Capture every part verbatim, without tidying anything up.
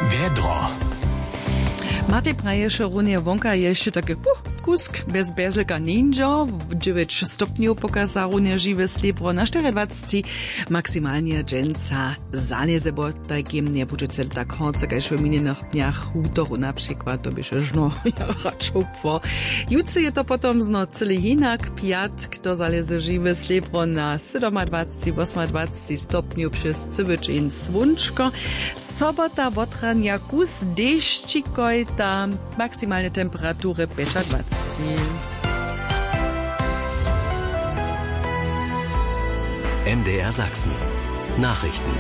Vedro. Matej praje, že runie vonka je ešte také uh, kusk bez bezelka ninja, dziewięć stopňov pokazá runie živé sliebro na dwadzieścia maximálne dženca zaleze, bo takým nebude celé tak horce, kaž v minulých dniach útoru napríklad, to by še žno račo po. Jutce je to potom zno celý inak, piat, kto zaleze živé sliebro na dwadzieścia sedem, dwadzieścia osem stopňov přes cyvič in svunčko. Sobota votrania kus deščikoj, ta maximálne temperatury dwadzieścia pięć. M D R Sachsen. Nachrichten.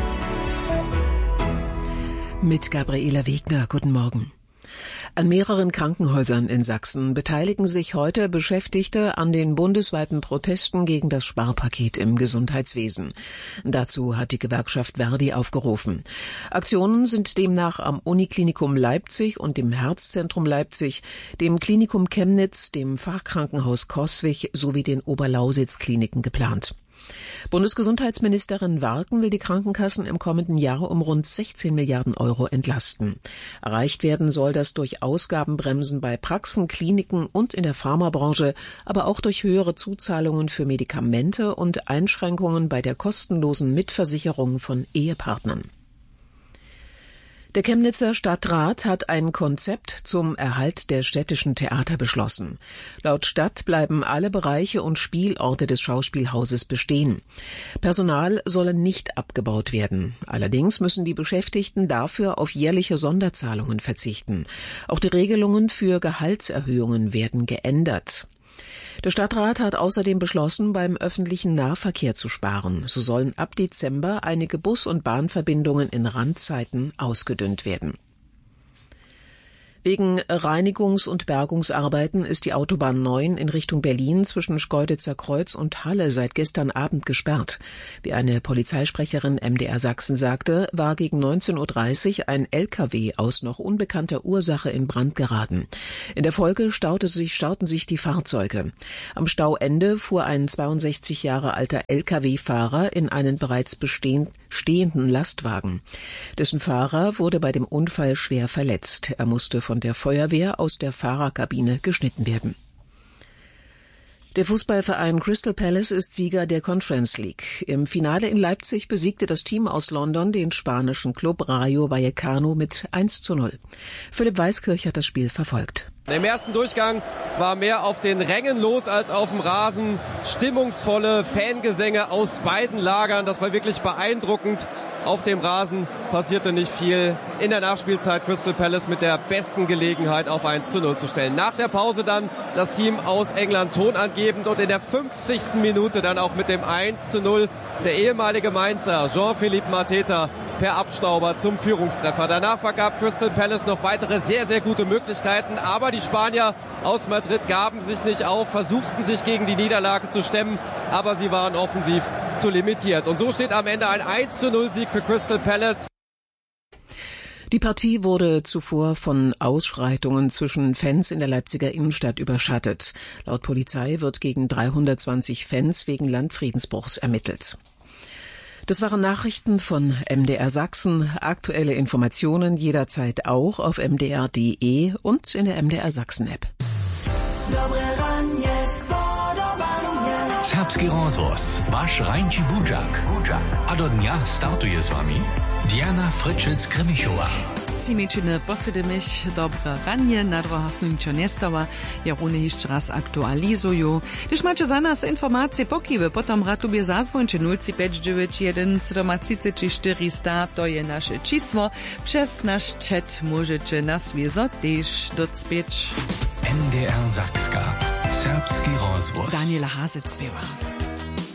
Mit Gabriela Wegner, guten Morgen. An mehreren Krankenhäusern in Sachsen beteiligen sich heute Beschäftigte an den bundesweiten Protesten gegen das Sparpaket im Gesundheitswesen. Dazu hat die Gewerkschaft Verdi aufgerufen. Aktionen sind demnach am Uniklinikum Leipzig und dem Herzzentrum Leipzig, dem Klinikum Chemnitz, dem Fachkrankenhaus Coswig sowie den Oberlausitz-Kliniken geplant. Bundesgesundheitsministerin Warken will die Krankenkassen im kommenden Jahr um rund sechzehn Milliarden Euro entlasten. Erreicht werden soll das durch Ausgabenbremsen bei Praxen, Kliniken und in der Pharmabranche, aber auch durch höhere Zuzahlungen für Medikamente und Einschränkungen bei der kostenlosen Mitversicherung von Ehepartnern. Der Chemnitzer Stadtrat hat ein Konzept zum Erhalt der städtischen Theater beschlossen. Laut Stadt bleiben alle Bereiche und Spielorte des Schauspielhauses bestehen. Personal solle nicht abgebaut werden. Allerdings müssen die Beschäftigten dafür auf jährliche Sonderzahlungen verzichten. Auch die Regelungen für Gehaltserhöhungen werden geändert. Der Stadtrat hat außerdem beschlossen, beim öffentlichen Nahverkehr zu sparen. So sollen ab Dezember einige Bus- und Bahnverbindungen in Randzeiten ausgedünnt werden. Wegen Reinigungs- und Bergungsarbeiten ist die Autobahn neun in Richtung Berlin zwischen Schkeuditzer Kreuz und Halle seit gestern Abend gesperrt. Wie eine Polizeisprecherin M D R Sachsen sagte, war gegen neunzehn Uhr dreißig ein L K W aus noch unbekannter Ursache in Brand geraten. In der Folge staute sich, stauten sich die Fahrzeuge. Am Stauende fuhr ein zweiundsechzig Jahre alter L K W-Fahrer in einen bereits bestehend, stehenden Lastwagen. Dessen Fahrer wurde bei dem Unfall schwer verletzt. Er musste von der Feuerwehr aus der Fahrerkabine geschnitten werden. Der Fußballverein Crystal Palace ist Sieger der Conference League. Im Finale in Leipzig besiegte das Team aus London den spanischen Club Rayo Vallecano mit eins zu null. Philipp Weiskirch hat das Spiel verfolgt. Im ersten Durchgang war mehr auf den Rängen los als auf dem Rasen. Stimmungsvolle Fangesänge aus beiden Lagern. Das war wirklich beeindruckend. Auf dem Rasen passierte nicht viel. In der Nachspielzeit Crystal Palace mit der besten Gelegenheit auf eins zu null zu stellen. Nach der Pause dann das Team aus England tonangebend und in der fünfzigsten Minute dann auch mit dem eins zu null der ehemalige Mainzer Jean-Philippe Mateta per Abstauber zum Führungstreffer. Danach vergab Crystal Palace noch weitere sehr, sehr gute Möglichkeiten. Aber die Spanier aus Madrid gaben sich nicht auf, versuchten sich gegen die Niederlage zu stemmen. Aber sie waren offensiv zu limitiert. Und so steht am Ende ein eins zu null Sieg für Crystal Palace. Die Partie wurde zuvor von Ausschreitungen zwischen Fans in der Leipziger Innenstadt überschattet. Laut Polizei wird gegen dreihundertzwanzig Fans wegen Landfriedensbruchs ermittelt. Das waren Nachrichten von M D R Sachsen. Aktuelle Informationen jederzeit auch auf m d r punkt d e und in der M D R Sachsen App. Serbski rozhlas, váš Rajnči Budžak. A do dňa startuje s vami Diana Frčec-Kremišová. Simičine posedy mich dobre ranie, na druhách su ničo nestava, ja rune jeszcze raz aktualizuju. Když macie za nas informacje pokiwy, potom rad lubie zazwońcie nula pięć dziewięć jeden siedem trzy cztery sta, to je nasze čísło. Przez nasz chat możecie nas wiezo też docpieć. M D R Sakska. Serbski rozhlas. Daniela Hasec śpiewa.